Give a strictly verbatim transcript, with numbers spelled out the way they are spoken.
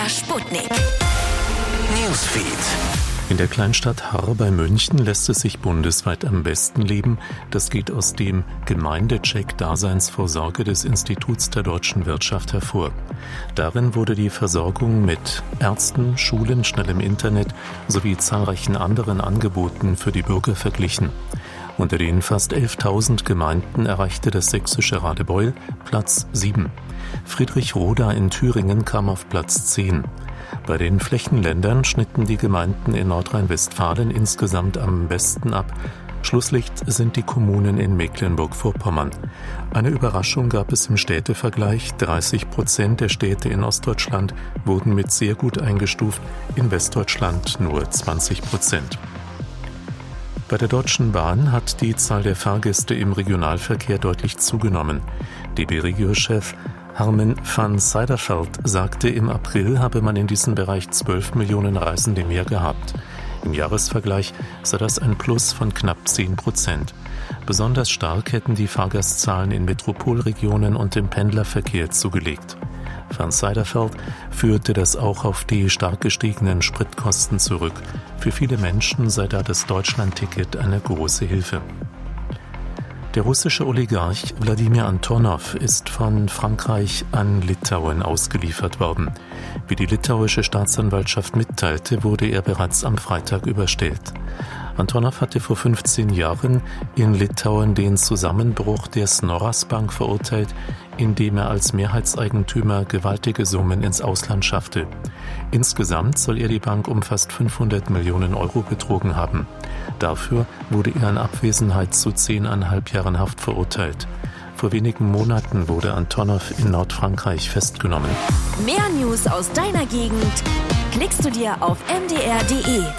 Sputnik Newsfeed. In der Kleinstadt Haar bei München lässt es sich bundesweit am besten leben. Das geht aus dem Gemeindecheck Daseinsvorsorge des Instituts der deutschen Wirtschaft hervor. Darin wurde die Versorgung mit Ärzten, Schulen, schnellem Internet sowie zahlreichen anderen Angeboten für die Bürger verglichen. Unter den fast elftausend Gemeinden erreichte das sächsische Radebeul Platz sieben. Friedrichroda in Thüringen kam auf Platz zehn. Bei den Flächenländern schnitten die Gemeinden in Nordrhein-Westfalen insgesamt am besten ab. Schlusslicht sind die Kommunen in Mecklenburg-Vorpommern. Eine Überraschung gab es im Städtevergleich. dreißig Prozent der Städte in Ostdeutschland wurden mit sehr gut eingestuft, in Westdeutschland nur zwanzig Prozent. Bei der Deutschen Bahn hat die Zahl der Fahrgäste im Regionalverkehr deutlich zugenommen. D B Regio-Chef Harmen van Zijderveld sagte, im April habe man in diesem Bereich zwölf Millionen Reisende mehr gehabt. Im Jahresvergleich sei das ein Plus von knapp zehn Prozent. Besonders stark hätten die Fahrgastzahlen in Metropolregionen und im Pendlerverkehr zugelegt. Van Zijderveld führte das auch auf die stark gestiegenen Spritkosten zurück. Für viele Menschen sei da das Deutschlandticket eine große Hilfe. Der russische Oligarch Wladimir Antonow ist von Frankreich an Litauen ausgeliefert worden. Wie die litauische Staatsanwaltschaft mitteilte, wurde er bereits am Freitag überstellt. Antonow hatte vor fünfzehn Jahren in Litauen den Zusammenbruch der Snoras Bank verurteilt, indem er als Mehrheitseigentümer gewaltige Summen ins Ausland schaffte. Insgesamt soll er die Bank um fast fünfhundert Millionen Euro betrogen haben. Dafür wurde er in Abwesenheit zu zehneinhalb Jahren Haft verurteilt. Vor wenigen Monaten wurde Antonow in Nordfrankreich festgenommen. Mehr News aus deiner Gegend klickst du dir auf m d r punkt d e.